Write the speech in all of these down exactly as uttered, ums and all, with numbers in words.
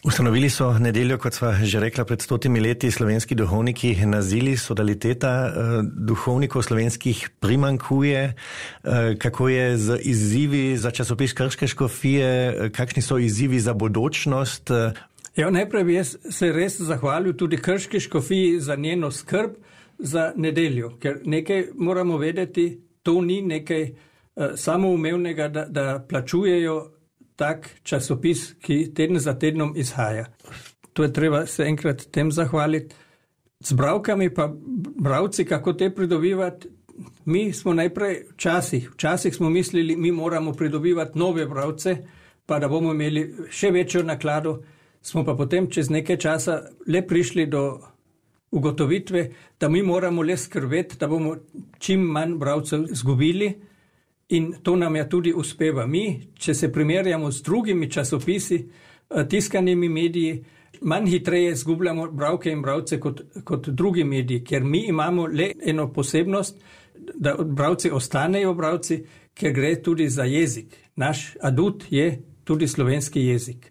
Ustanovili so nedeljo, kot sva že rekla, pred stotimi leti slovenski duhovniki nazili sodaliteta. Duhovnikov slovenskih primankuje. Kako je z izzivi za časopis Krške škofije? Kakšni so izzivi za bodočnost? Ja, najprej bi jaz se res zahvalil tudi Krški škofiji za njeno skrb za nedeljo, ker nekaj moramo vedeti, to ni nekaj uh, samoumevnega, da, da plačujejo tak časopis, ki teden za tednom izhaja. To je treba se enkrat tem zahvaliti. Z bravkami pa bravci, kako te pridobivati, mi smo najprej včasih, včasih smo mislili, mi moramo pridobivati nove bravce, pa da bomo imeli še večjo naklado, smo pa potem čez nekaj časa le prišli do ugotovitve, da mi moramo le skrbeti, da bomo čim manj bravcev izgubili in to nam je tudi uspeva. Mi, če se primerjamo z drugimi časopisi, tiskanimi mediji, manj hitreje izgubljamo bravke in bravce kot, kot drugi mediji, ker mi imamo le eno posebnost, da bravci ostanejo bravci, ker gre tudi za jezik. Naš adut je tudi slovenski jezik.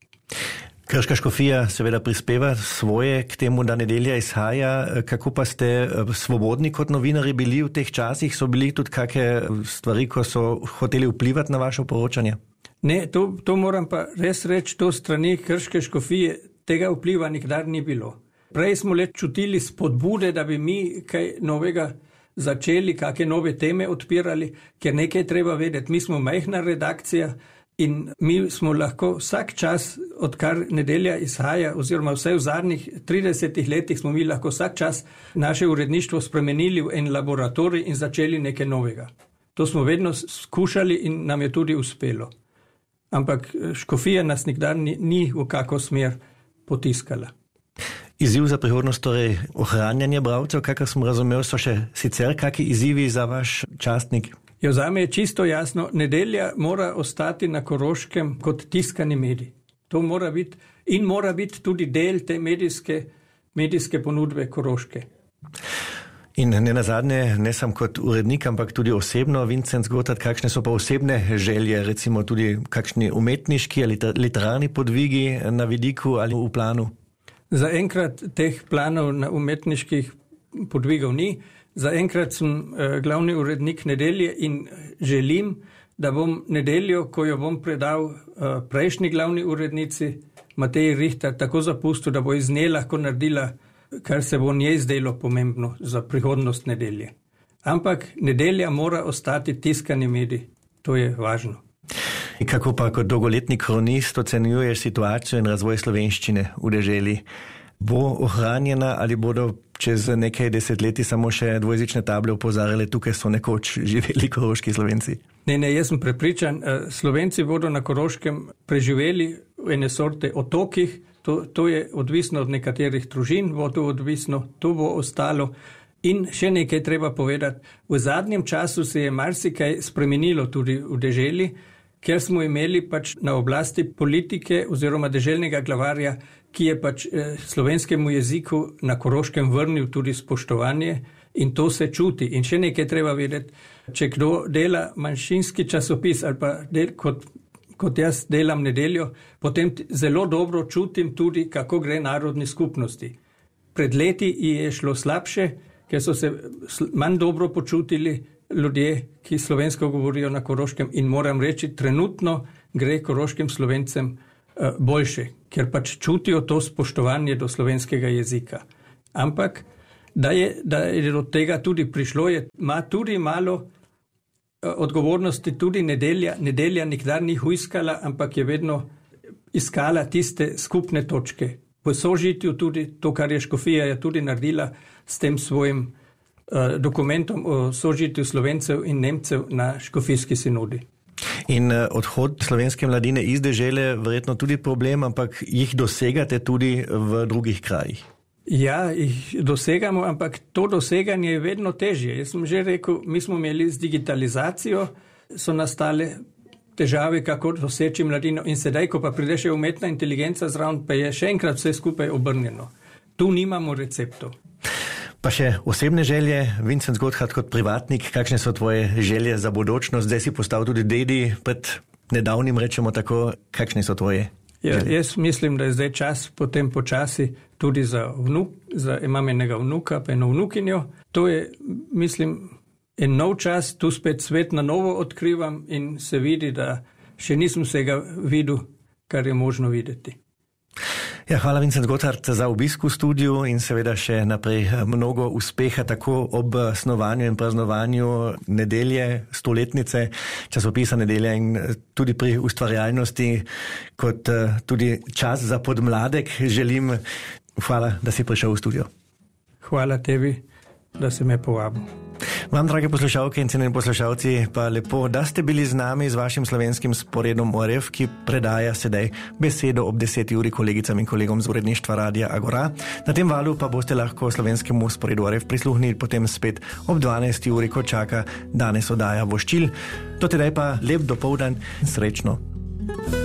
Krška škofija seveda prispeva svoje k temu, da nedelja izhaja. Kako pa ste svobodni kot novinari bili v teh časih? So bili tudi kakšne stvari, ko so hoteli vplivati na vaše poročanje? Ne, to, to moram pa res reči, to strani Krške škofije tega vpliva nikdar ni bilo. Prej smo le čutili spodbude, da bi mi kaj novega začeli, kakšne nove teme odpirali, ker nekaj treba vedeti. Mi smo majhna redakcija, in mi smo lahko vsak čas, odkar nedelja izhaja, oziroma vse v zadnjih tridesetih letih smo mi lahko vsak čas naše uredništvo spremenili v en laboratorij in začeli nekaj novega. To smo vedno skušali in nam je tudi uspelo. Ampak škofija nas nikdar ni, ni v kako smer potiskala. Izziv za prihodnost, torej ohranjanje bravcev, kakor sem razumel, so še sicer kakšni izzivi za vaš častnik? Jo, zame je čisto jasno, nedelja mora ostati na Koroškem kot tiskani medij. To mora biti in mora biti tudi del te medijske, medijske ponudbe Koroške. In ne nazadnje, ne sam kot urednik, ampak tudi osebno, Vincent Zgotard, kakšne so pa osebne želje, recimo tudi kakšni umetniški ali literarni podvigi na vidiku ali v planu? Za enkrat teh planov na umetniških podvigov ni. Za enkrat sem uh, glavni urednik nedelje in želim, da bom nedeljo, ko jo bom predal uh, prejšnji glavni urednici, Mateji Rihtar, tako zapustil, da bo iz nje lahko naredila, kar se bo njej zdelo pomembno za prihodnost nedelje. Ampak nedelja mora ostati tiskani medij. To je važno. In kako pa kot dolgoletni kronist ocenjuješ situacijo in razvoj slovenščine v deželi? Bo ohranjena ali bodo čez nekaj desetletij samo še dvojezične table opozarjale, tukaj so nekoč živeli koroški Slovenci? Ne, ne, jaz sem prepričan, Slovenci bodo na Koroškem preživeli v ene sorte otokih, to, to je odvisno od nekaterih družin, bo to odvisno, to bo ostalo. In še nekaj treba povedati, v zadnjem času se je marsikaj spremenilo tudi v deželi, ker smo imeli pač na oblasti politike oziroma deželnega glavarja, ki je pač eh, slovenskemu jeziku na Koroškem vrnil tudi spoštovanje in to se čuti. In še nekaj treba vedeti, če kdo dela manjšinski časopis ali pa del, kot, kot jaz delam nedeljo, potem zelo dobro čutim tudi, kako gre narodni skupnosti. Pred leti je šlo slabše, ker so se manj dobro počutili ljudje, ki slovensko govorijo na Koroškem in moram reči, trenutno gre koroškim Slovencem uh, boljše, ker pač čutijo to spoštovanje do slovenskega jezika. Ampak, da je, da je do tega tudi prišlo, je, ima tudi malo uh, odgovornosti, tudi nedelja. Nedelja nikdar ni huiskala, ampak je vedno iskala tiste skupne točke. V sožitju tudi to, kar je škofija je tudi naredila s tem svojim dokumentom o sožitju Slovencev in Nemcev na škofijski sinodi. In odhod slovenske mladine iz dežele verjetno tudi problem, ampak jih dosegate tudi v drugih krajih. Ja, jih dosegamo, ampak to doseganje je vedno težje. Jaz sem že rekel, mi smo imeli z digitalizacijo, so nastale težave, kako doseči mladino in sedaj, ko pa pride še umetna inteligenca zraven, pa je še enkrat vse skupaj obrnjeno. Tu nimamo receptov. Pa še osebne želje, Vincent Zgotard kot privatnik, kakšne so tvoje želje za bodočnost? Zdaj si postal tudi dedi, pred nedavnim rečemo tako, kakšne so tvoje? Ja, jaz mislim, da je zdaj čas potem počasi tudi za vnuk, za, imam enega vnuka, pa eno vnukinjo. To je, mislim, en nov čas, tu spet svet na novo odkrivam in se vidi, da še nisem vsega videl, kar je možno videti. Ja, hvala Vincent Gotthard za obisk v studiu in seveda še naprej mnogo uspeha tako ob snovanju in praznovanju nedelje, stoletnice časopisa Nedelja in tudi pri ustvarjalnosti kot tudi čas za podmladek želim. Hvala, da si prišel v studio. Hvala tebi, da si me povabil. Vam, drage poslušalke in cenjeni poslušalci, pa lepo, da ste bili z nami z vašim slovenskim sporedom O R F, ki predaja sedaj besedo ob deseti uri kolegicam in kolegom z uredništva Radia Agora. Na tem valu pa boste lahko slovenskemu sporedu O R F prisluhnili potem spet ob dvanajsti uri, ko čaka danes oddaja Voščil. Do tedaj pa lep dopoldan in srečno.